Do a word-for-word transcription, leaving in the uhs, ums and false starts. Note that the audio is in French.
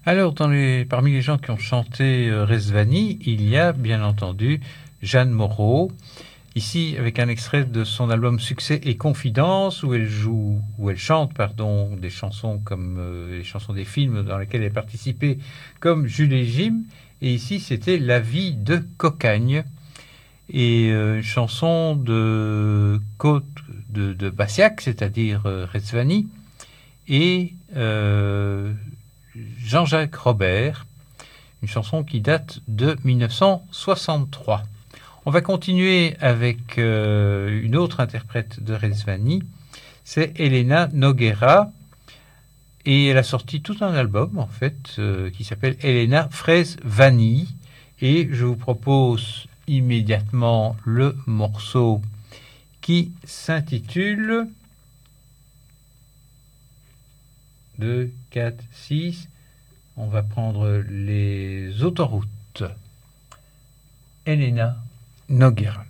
Alors, dans les, parmi les gens qui ont chanté euh, Rezvani, il y a bien entendu Jeanne Moreau, ici avec un extrait de son album Succès et Confidence, où elle joue, où elle chante, pardon, des chansons comme euh, les chansons des films dans lesquels elle a participé, comme Jules et Jim. Et ici, c'était La vie de Cocagne, et euh, une chanson de Côte de, de Bassiac, c'est-à-dire euh, Rezvani, et euh, Jean-Jacques Robert, une chanson qui date de mille neuf cent soixante-trois. On va continuer avec euh, une autre interprète de Rezvani, c'est Elena Noguera, et elle a sorti tout un album en fait euh, qui s'appelle Elena Fraise Vanille, et je vous propose immédiatement le morceau qui s'intitule deux, quatre, six. On va prendre les autoroutes. Elena Noguera.